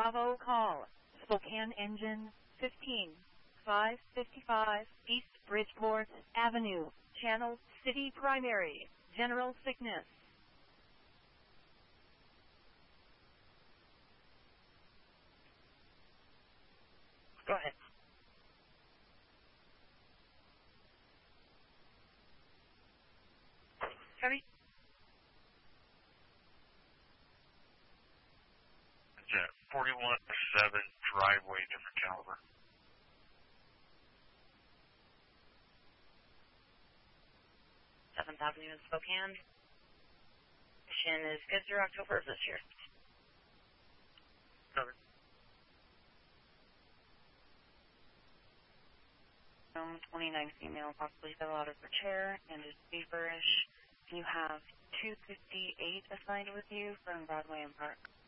Bravo call. Spokane engine 15555 East Bridgeport Avenue. Channel City Primary. General sickness. Go ahead. Heavy. 41-7 driveway, different caliber. 7th Avenue in Spokane. Mission is good through October of this year. Covered. 29 female, possibly fell out of her chair and is feverish. You have 258 assigned with you from Broadway and Park.